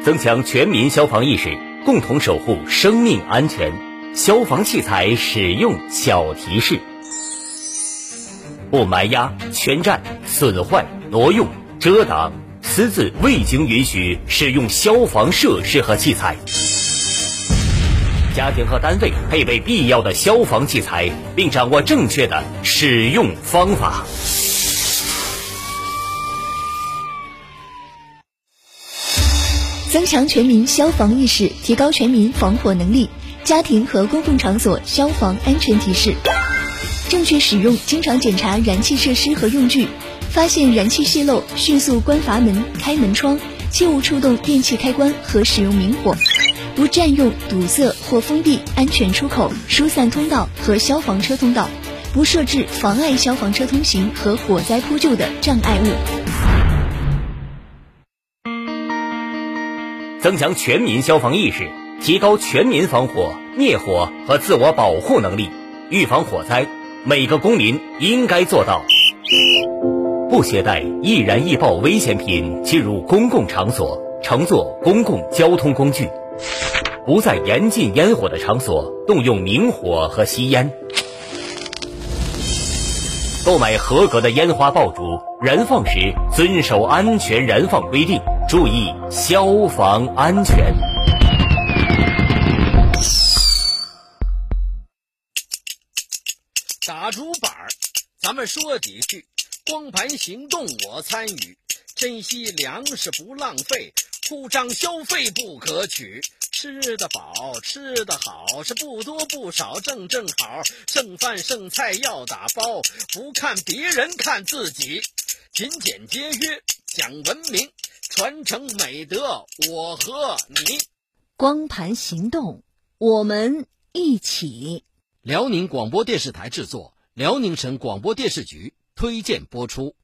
增强全民消防意识，共同守护生命安全。消防器材使用小提示：不埋压、圈占、损坏、挪用、遮挡、私自未经允许使用消防设施和器材。家庭和单位配备必要的消防器材，并掌握正确的使用方法。 增强全民消防意识，提高全民防火能力。家庭和公共场所消防安全提示：正确使用，经常检查燃气设施和用具，发现燃气泄漏，迅速关阀门、开门窗，切勿触动电器开关和使用明火。不占用、堵塞或封闭安全出口、疏散通道和消防车通道，不设置妨碍消防车通行和火灾扑救的障碍物。 增强全民消防意识，提高全民防火、灭火和自我保护能力。预防火灾，每个公民应该做到：不携带易燃易爆危险品进入公共场所，乘坐公共交通工具；不在严禁烟火的场所动用明火和吸烟；购买合格的烟花爆竹，燃放时遵守安全燃放规定，注意消防安全。 打竹板儿，咱们说几句。光盘行动我参与，珍惜粮食不浪费，铺张消费不可取。吃得饱，吃得好，是不多不少，正好。剩饭剩菜要打包，不看别人看自己。勤俭节约讲文明，传承美德我和你。 光盘行动，我们一起。 辽宁广播电视台制作，辽宁省广播电视局推荐播出。